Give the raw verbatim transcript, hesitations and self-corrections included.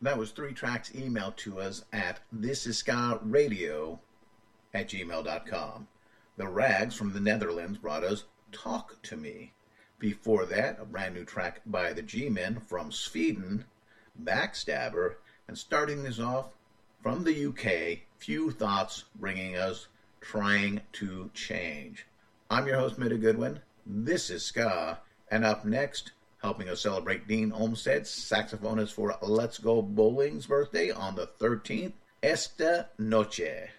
That was three tracks emailed to us at thisisskaradio at gmail dot com. The Rags from the Netherlands brought us Talk to Me. Before that, a brand new track by the G-Men from Sweden, Backstabber, and starting this off from the U K, Few Thoughts bringing us Trying to Change. I'm your host, Midda Goodwin. This is Ska, and up next, helping us celebrate Dean Olmstead, saxophonist for Let's Go Bowling's birthday on the thirteenth, Esta Noche.